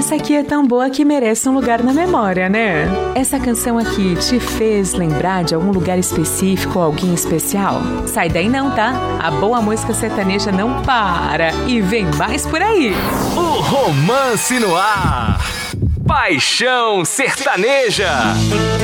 Essa aqui é tão boa que merece um lugar na memória, né? Essa canção aqui te fez lembrar de algum lugar específico ou alguém especial? Sai daí não, tá? A boa música sertaneja não para e vem mais por aí. O Romance no Ar. Paixão Sertaneja.